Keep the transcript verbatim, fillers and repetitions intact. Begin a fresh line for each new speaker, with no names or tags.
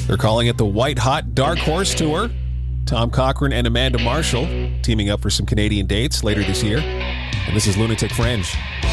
They're calling it the White Hot Dark Horse Tour. Tom Cochrane and Amanda Marshall teaming up for some Canadian dates later this year. And this is Lunatic Fringe.